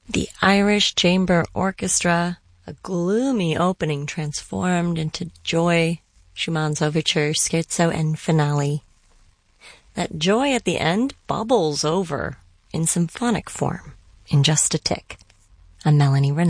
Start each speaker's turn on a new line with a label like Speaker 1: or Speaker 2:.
Speaker 1: The Irish Chamber Orchestra, a gloomy opening transformed into joy, Schumann's overture, scherzo, and finale. That joy at the end bubbles over in symphonic form in just a tick. I'm Melanie Renaud.